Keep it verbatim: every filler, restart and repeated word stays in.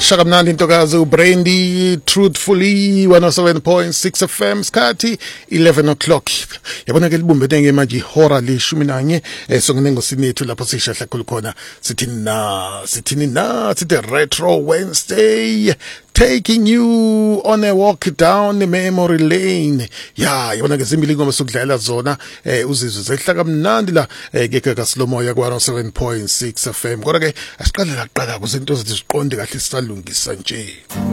Shaka mnandi intokazi uBrandy Truthfully one oh seven point six F M skhathi eleven o'clock. Yabona ke libumbene ke manje ihora leshumi nanye esongene ngosinethu lapho sishahla khulu khona sithini na sithini na sithi Retro Wednesday, taking you on a walk down the memory lane. Ya yabona ke zimbili ngoma sokudlala zona eh uzizwe zehlaka mnandi la ke ke Slomoya ku one oh seven point six F M. Kodwa ke asiqale laqala kuzinto ezithi siqonde kahle sisalungisa nje.